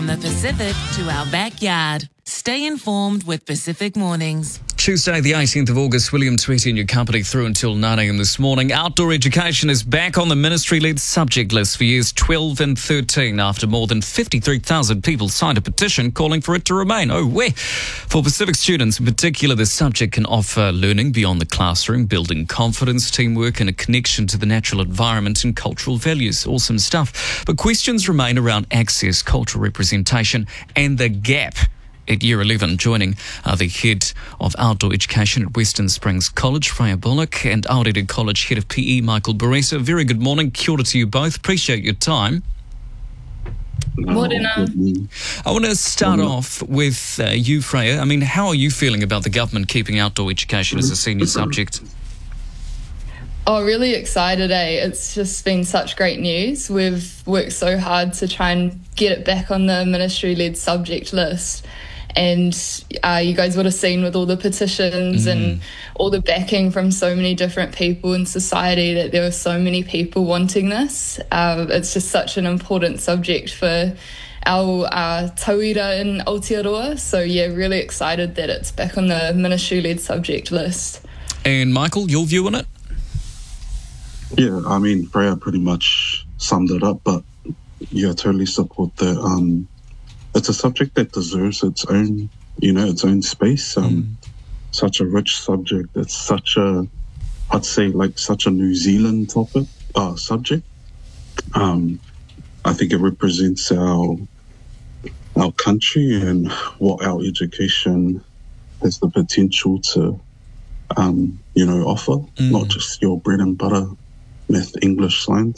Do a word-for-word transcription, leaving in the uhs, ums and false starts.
From the Pacific to our backyard. Stay informed with Pacific Mornings. Tuesday, the eighteenth of August, William Tweety and your company through until nine a m this morning. Outdoor education is back on the ministry-led subject list for years twelve and thirteen after more than fifty-three thousand people signed a petition calling for it to remain. Oh, where? For Pacific students in particular, the subject can offer learning beyond the classroom, building confidence, teamwork and a connection to the natural environment and cultural values. Awesome stuff. But questions remain around access, cultural representation and the gap at Year eleven. Joining are the head of outdoor education at Western Springs College, Freya Bullock, and Aorere College head of P E, Michael Baresa. Very good morning. Kia ora to you both. Appreciate your time. Morning. I want to start off with uh, you, Freya. I mean, how are you feeling about the government keeping outdoor education as a senior subject? Oh, really excited, eh? It's just been such great news. We've worked so hard to try and get it back on the ministry-led subject list. And uh, you guys would have seen with all the petitions mm. and all the backing from so many different people in society that there were so many people wanting this. Uh, it's just such an important subject for our uh, tauira in Aotearoa. So, yeah, really excited that it's back on the ministry-led subject list. And, Michael, your view on it? Yeah, I mean, Freya pretty much summed it up, but yeah, I totally support that. Um, it's a subject that deserves its own, you know, its own space. Um, mm. Such a rich subject. It's such a, I'd say, like such a New Zealand topic, uh, subject. Um, I think it represents our our country and what our education has the potential to, um, you know, offer. Mm. Not just your bread and butter math, English, science.